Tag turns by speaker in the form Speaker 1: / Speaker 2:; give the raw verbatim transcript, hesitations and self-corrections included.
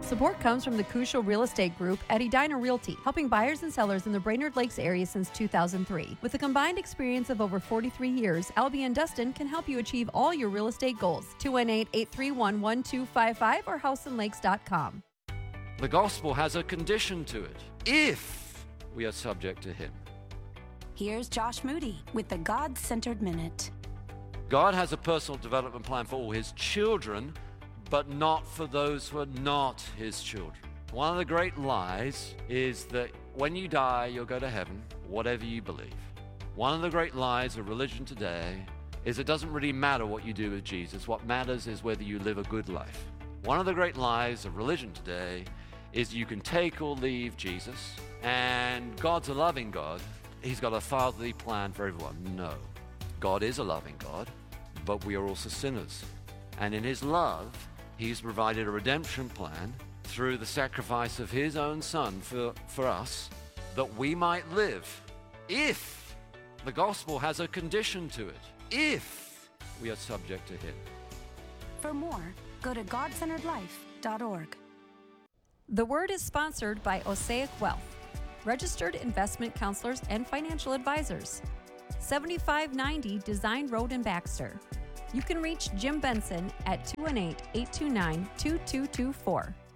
Speaker 1: Support comes from the Crucial Real Estate Group at Edina Realty, helping buyers and sellers in the Brainerd Lakes area since two thousand three. With a combined experience of over forty-three years, Albie and Dustin can help you achieve all your real estate goals. two one eight, eight three one, one two five five or house and lakes dot com.
Speaker 2: The gospel has a condition to it, if we are subject to Him.
Speaker 3: Here's Josh Moody with the God-Centered Minute.
Speaker 2: God has a personal development plan for all His children, but not for those who are not His children. One of the great lies is that when you die, you'll go to heaven, whatever you believe. One of the great lies of religion today is it doesn't really matter what you do with Jesus. What matters is whether you live a good life. One of the great lies of religion today is you can take or leave Jesus, and God's a loving God. He's got a fatherly plan for everyone. No. God is a loving God, but we are also sinners. And in His love, He's provided a redemption plan through the sacrifice of His own Son for, for us, that we might live. If the gospel has a condition to it, if we are subject to Him.
Speaker 3: For more, go to god centered life dot org.
Speaker 1: The Word is sponsored by Osaic Wealth, registered investment counselors and financial advisors. seventy-five ninety Design Road in Baxter. You can reach Jim Benson at two one eight, eight two nine, two two two four.